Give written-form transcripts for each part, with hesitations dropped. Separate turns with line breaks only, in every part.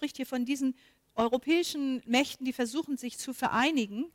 spricht hier von diesen europäischen Mächten, die versuchen, sich zu vereinigen,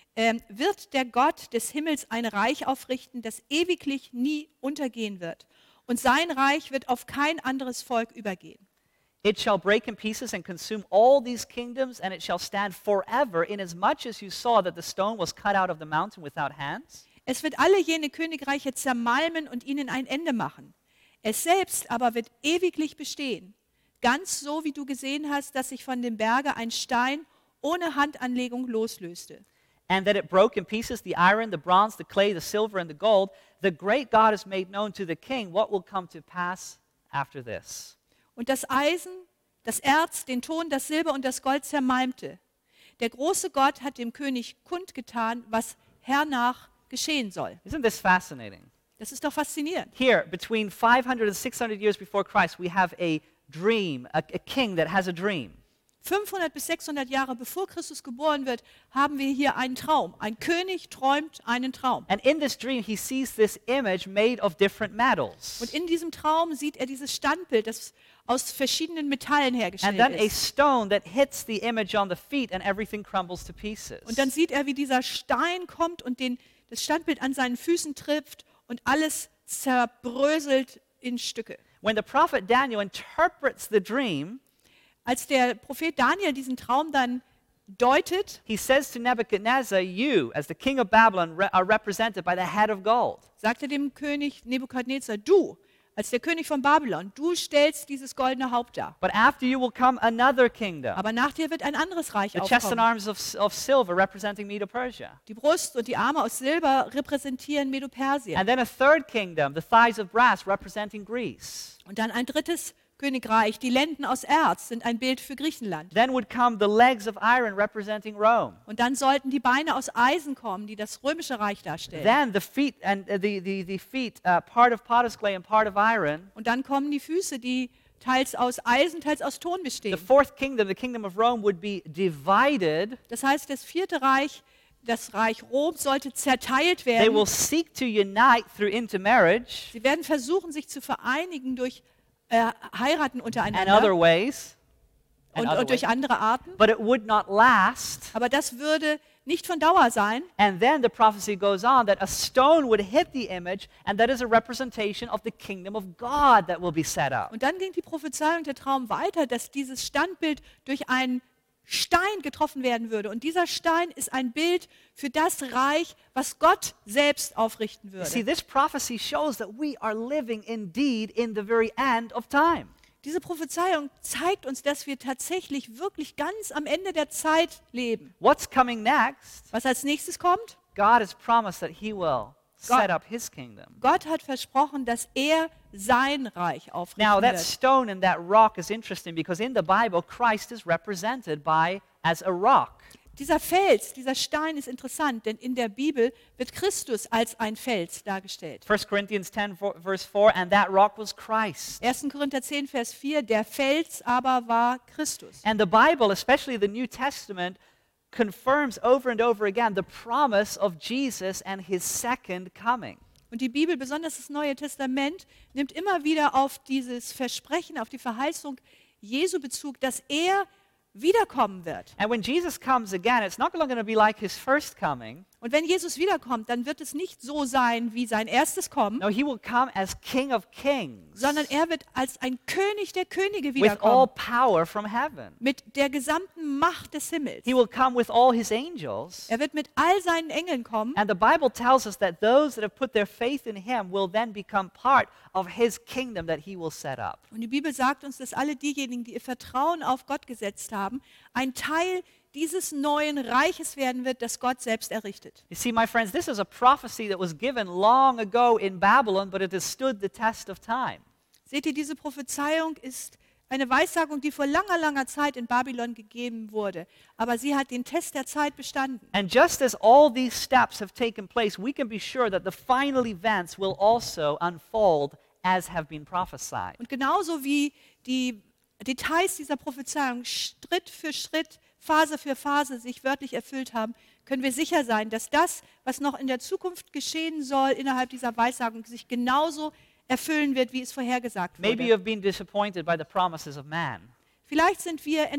wird der Gott des Himmels ein Reich aufrichten, das ewiglich nie untergehen wird. Und sein Reich wird auf kein anderes Volk übergehen.
It shall break in pieces and consume all these kingdoms, and it shall stand forever, inasmuch as you saw that the stone was cut out of the mountain without hands.
Es wird alle jene Königreiche zermalmen und ihnen ein Ende machen. Es selbst aber wird ewiglich bestehen, ganz so, wie du gesehen hast, dass sich von dem Berge ein Stein ohne Handanlegung loslöste.
And that it broke in pieces the iron, the bronze, the clay, the silver, and the gold. The great God has made known to the king what will come to pass after this.
Und das Eisen, das Erz, den Ton, das Silber und das Gold zermalmte. Der große Gott hat dem König kundgetan, was hernach geschehen soll.
Isn't this fascinating?
Das ist doch faszinierend.
Here, between 500 and 600 years before Christ, we have a dream, a king that has a dream.
500 bis 600 Jahre bevor Christus geboren wird, haben wir hier einen Traum. Ein König träumt einen Traum.
And in this dream, he sees this image made of different metals.
Und in diesem Traum sieht er dieses Standbild, das aus verschiedenen Metallen
And
hergestellt
then a
ist.
stone that hits the image on the feet and everything crumbles to pieces.
Und dann sieht er, wie dieser Stein kommt und das Standbild an seinen Füßen trifft und alles zerbröselt in Stücke.
When the prophet Daniel interprets the dream,
Als der Prophet Daniel diesen Traum dann deutet,
he says to Nebuchadnezzar, you, as the king of Babylon, are represented by the head of gold.
sagt er dem König Nebukadnezar, du, als der König von Babylon, du stellst dieses goldene Haupt dar.
But after you will come another kingdom,
Aber nach dir wird ein anderes Reich
the chest and
aufkommen.
arms of silver representing Medo-Persia.
Die Brust und die Arme aus Silber repräsentieren Medo-Persien.
And then a third kingdom, the thighs of brass, representing Greece.
Und dann ein drittes Königreich, die Lenden aus Erz sind ein Bild für Griechenland.
Then would come the legs of iron, representing Rome.
Und dann sollten die Beine aus Eisen kommen, die das römische Reich darstellen.
Then the feet and the feet, part of potter's clay and part of iron.
Und dann kommen die Füße, die teils aus Eisen, teils aus Ton
The
bestehen.
fourth kingdom, the kingdom of Rome, would be divided.
Das heißt, das vierte Reich, das Reich Rom, sollte zerteilt
They will
werden.
seek to unite through intermarriage
Sie werden versuchen, sich zu vereinigen durch Heiraten
and
untereinander
other ways. And other
und durch
ways.
andere Arten.
But it would not last.
Aber das würde nicht von Dauer sein.
And then the prophecy goes on that a stone would hit the image, and that is a representation of the kingdom of God that will be set up.
Und dann ging die Prophezeiung, der Traum weiter, dass dieses Standbild durch einen Stein getroffen werden würde. Und dieser Stein ist ein Bild für das Reich, was Gott selbst aufrichten
See,
würde.
this prophecy shows that we are living indeed in the very end of time.
Diese Prophezeiung zeigt uns, dass wir tatsächlich wirklich ganz am Ende der Zeit leben.
What's coming next?
Was als nächstes kommt?
God has promised that he will set up his kingdom.
Gott hat versprochen, dass er sein Reich
Now,
aufrichten
that
wird.
stone and that rock is interesting because in the Bible, Christ is represented as a rock.
Dieser Fels, dieser Stein ist interessant, denn in der Bibel wird Christus als ein Fels dargestellt.
1 Corinthians 10, verse 4, and that rock was Christ.
1. Korinther 10, Vers 4, der Fels aber war Christus.
And the Bible, especially the New Testament, confirms over and over again the promise of Jesus and his second coming.
Und die Bibel, besonders das Neue Testament, nimmt immer wieder auf dieses Versprechen, auf die Verheißung Jesu Bezug, dass er wiederkommen wird.
And when Jesus comes again, it's not going to be like his first coming.
Und wenn Jesus wiederkommt, dann wird es nicht so sein wie sein erstes Kommen,
No, he will come as King of Kings
sondern er wird als ein König der Könige
with all
wiederkommen,
power from heaven.
mit der gesamten Macht des Himmels.
He will come with all his angels.
Er wird mit all seinen Engeln kommen.
And the Bible tells us that those that have put their faith in him will then become part of his kingdom that he will set up.
Und die Bibel sagt uns, dass alle diejenigen, die ihr Vertrauen auf Gott gesetzt haben, ein Teil dieses neuen Reiches werden wird, das Gott selbst errichtet.
You see, my friends, this is a prophecy that was given long ago in Babylon, but it has stood the test of time.
Seht ihr, diese Prophezeiung ist eine Weissagung, die vor langer, langer Zeit in Babylon gegeben wurde. Aber sie hat den Test der Zeit bestanden.
And just as all these steps have taken place, we can be sure that the final events will also unfold as have been prophesied.
Und genauso wie die Details dieser Prophezeiung Schritt für Schritt, Phase für Phase sich wörtlich erfüllt haben, können wir sicher sein, dass das, was noch in der Zukunft geschehen soll, innerhalb dieser Weissagung sich genauso erfüllen wird, wie es vorhergesagt
Maybe you
wurde.
have been disappointed by the promises of man.
Vielleicht sind wir